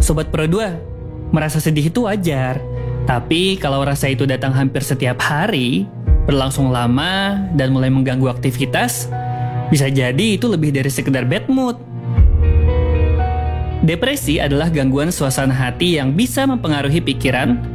Sobat Pro 2, merasa sedih itu wajar. Tapi kalau rasa itu datang hampir setiap hari, berlangsung lama, dan mulai mengganggu aktivitas, bisa jadi itu lebih dari sekedar bad mood. Depresi adalah gangguan suasana hati yang bisa mempengaruhi pikiran,